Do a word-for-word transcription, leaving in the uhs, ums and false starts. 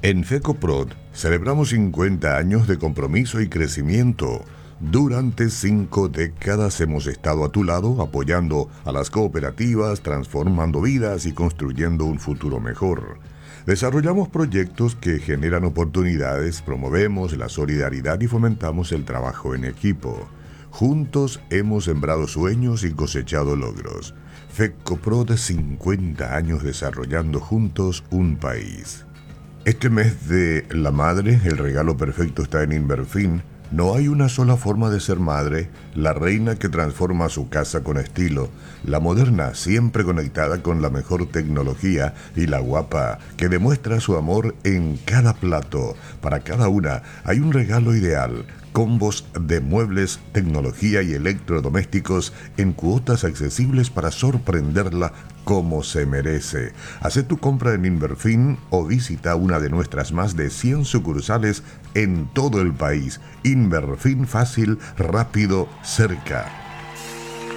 En FECOPROD celebramos cincuenta años de compromiso y crecimiento. Durante cinco décadas hemos estado a tu lado apoyando a las cooperativas, transformando vidas y construyendo un futuro mejor. Desarrollamos proyectos que generan oportunidades, promovemos la solidaridad y fomentamos el trabajo en equipo. Juntos hemos sembrado sueños y cosechado logros. FECOPROD, cincuenta años desarrollando juntos un país. Este mes de la madre, el regalo perfecto está en Inverfin. No hay una sola forma de ser madre, la reina que transforma su casa con estilo, la moderna siempre conectada con la mejor tecnología y la guapa que demuestra su amor en cada plato. Para cada una hay un regalo ideal, combos de muebles, tecnología y electrodomésticos en cuotas accesibles para sorprenderla como se merece. Haz tu compra en Inverfin o visita una de nuestras más de cien sucursales en todo el país. Inverfin, fácil, rápido, cerca.